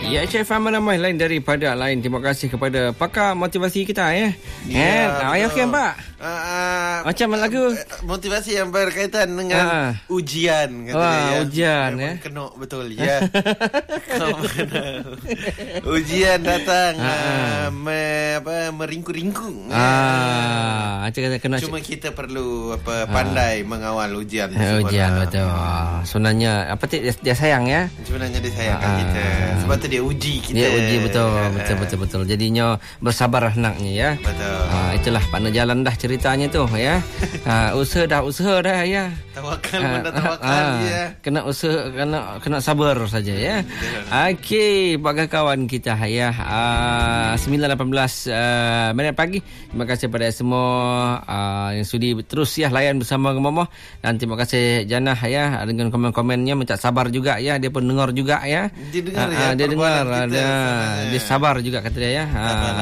Ya, Chef Aman lain daripada lain. Terima kasih kepada pakar motivasi kita ya. Ayah okey Pak. Macam lagu motivasi yang berkaitan dengan ujian katanya. Ujian ya. Kena betul ya. Ujian datang meringkung-ringkung. Cuma kita perlu pandai mengawal ujian. Ujian betul. Sebenarnya dia sayang ya. Sebenarnya dia sayangkan kita. Sebab tu dia uji kita. Dia uji betul. Jadinya bersabar anaknya ya. Betul. Itulah partner jalan dah ceritanya tu ya. Usaha dah ya. Tawakal ya. Kena usaha, kena sabar saja ya. Okey, bagi kawan kita ya. 9:18 minit pagi. Terima kasih kepada semua yang sudi terus ya layan bersama Gemomoh, dan terima kasih Janah ya dengan komen-komennya, minta sabar juga ya. Dia pun dengar juga ya. Dia dengar ya. Dia sabar juga kata dia ya.